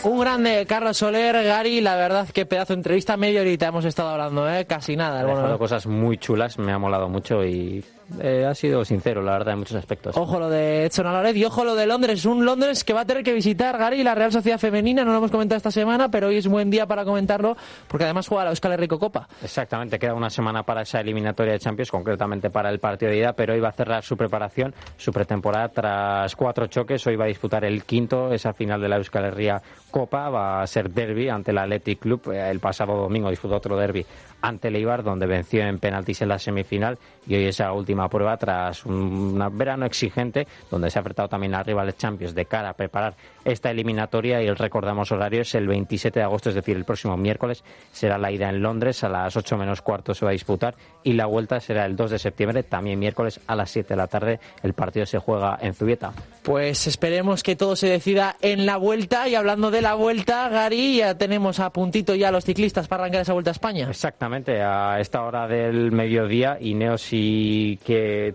Un grande, Carlos Soler. Gary, la verdad que pedazo de entrevista, media horita hemos estado hablando, casi nada. Ha dejado cosas muy chulas, me ha molado mucho y ha sido sincero, la verdad, en muchos aspectos. Ojo lo de Edson Álvarez y ojo lo de Londres. Un Londres que va a tener que visitar, Gary, la Real Sociedad Femenina. No lo hemos comentado esta semana, pero hoy es un buen día para comentarlo, porque además juega la Euskal Herriko Copa. Exactamente, queda una semana para esa eliminatoria de Champions, concretamente para el partido de ida, pero hoy va a cerrar su preparación, su pretemporada tras 4 choques. Hoy va a disputar el quinto, esa final de la Euskal Herria Copa. Va a ser derbi ante el Athletic Club. El pasado domingo disputó otro derbi ante el Eibar, donde venció en penaltis en la semifinal, y hoy esa última prueba tras un verano exigente, donde se ha enfrentado también a rivales Champions de cara a preparar esta eliminatoria. Y recordamos horarios, el 27 de agosto, es decir, el próximo miércoles, será la ida en Londres, a las 8 menos cuarto se va a disputar, y la vuelta será el 2 de septiembre, también miércoles, a las 7 de la tarde. El partido se juega en Zubieta. Pues esperemos que todo se decida en la vuelta. Y hablando de la vuelta, Gary, ya tenemos a puntito ya los ciclistas para arrancar esa Vuelta a España. Exactamente, a esta hora del mediodía, Ineos y que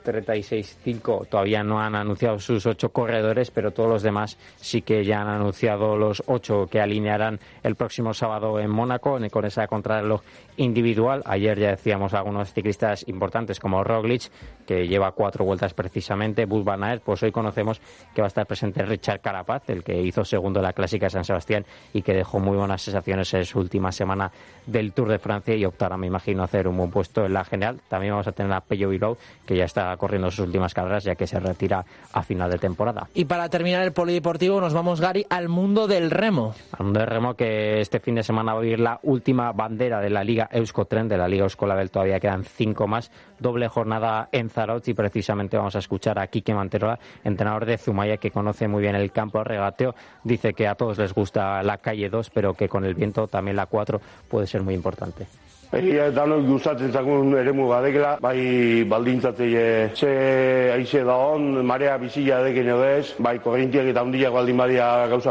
36.5 todavía no han anunciado sus 8 corredores, pero todos los demás sí que ya han anunciado los 8 que alinearán el próximo sábado en Mónaco con esa contrarreloj individual. Ayer ya decíamos algunos ciclistas importantes como Roglic, que lleva 4 vueltas precisamente, Wout van Aert. Pues hoy conocemos que va a estar presente Richard Carapaz, el que hizo segundo en la Clásica de San Sebastián y que dejó muy buenas sensaciones en su última semana del Tour de Francia, y optará, me imagino, a hacer un buen puesto en la general. También vamos a tener a Pello Bilbao, que ya está corriendo sus últimas carreras, ya que se retira a final de temporada. Y para terminar el polideportivo nos vamos, Gary, al mundo del remo. Al mundo del remo, que este fin de semana va a ir la última bandera de la Liga Euskotren, de la Liga Euskolabel. Todavía quedan 5 más, doble jornada en Zarautz, y precisamente vamos a escuchar a Quique Manterola, entrenador de Zumaya, que conoce muy bien el campo de regateo. Dice que a todos les gusta la calle 2, pero que con el viento también la 4 puede ser muy importante. Danok gustatzen zagun eremu badekela, bai baldintzatzei ze haize da on, marea bizila dekin edo ez, bai korrintiak eta handiak baldin badia gauza